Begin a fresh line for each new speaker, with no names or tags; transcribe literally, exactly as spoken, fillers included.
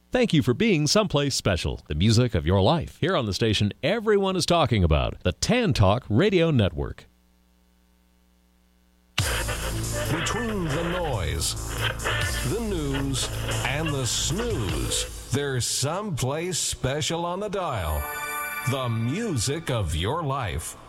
Thank you for being someplace special. The music of your life. Here on the station everyone is talking about. The Tan Talk Radio Network.
Between the noise, the news, and the snooze, there's someplace special on the dial. The music of your life.